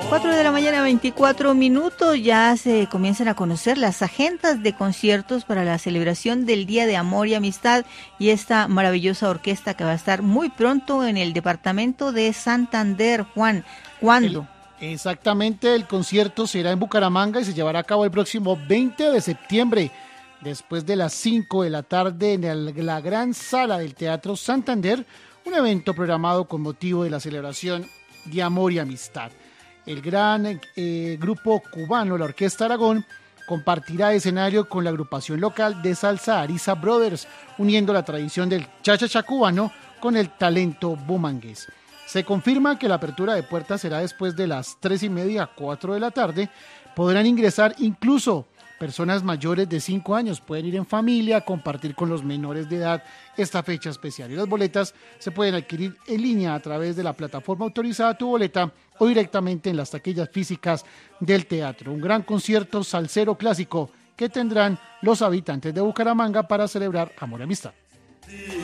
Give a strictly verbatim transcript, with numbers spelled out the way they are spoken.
cuatro de la mañana, veinticuatro minutos, ya se comienzan a conocer las agendas de conciertos para la celebración del Día de Amor y Amistad y esta maravillosa orquesta que va a estar muy pronto en el departamento de Santander. Juan, ¿cuándo? El, exactamente, el concierto será en Bucaramanga y se llevará a cabo el próximo veinte de septiembre, después de las cinco de la tarde en el, la gran sala del Teatro Santander, un evento programado con motivo de la celebración de Amor y Amistad. El gran eh, grupo cubano, la Orquesta Aragón, compartirá escenario con la agrupación local de salsa Ariza Brothers, uniendo la tradición del cha-cha-cha cubano con el talento bumangués. Se confirma que la apertura de puertas será después de las tres y media a cuatro de la tarde. Podrán ingresar incluso personas mayores de cinco años, pueden ir en familia, compartir con los menores de edad esta fecha especial. Y las boletas se pueden adquirir en línea a través de la plataforma autorizada Tu Boleta o directamente en las taquillas físicas del teatro. Un gran concierto salsero clásico que tendrán los habitantes de Bucaramanga para celebrar Amor y Amistad.